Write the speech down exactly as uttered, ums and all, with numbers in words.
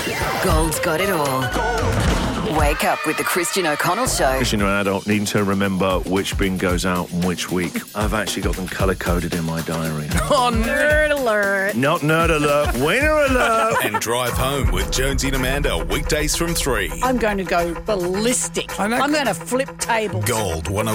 Gold's got it all. Wake up with the Christian O'Connell Show. Christian, you're an adult, needing to remember which bin goes out and which week. I've actually got them colour-coded in my diary. Oh, nerd alert. Not nerd alert, winner alert. And drive home with Jonesy and Amanda weekdays from three. I'm going to go ballistic. I'm going to flip tables. Gold one oh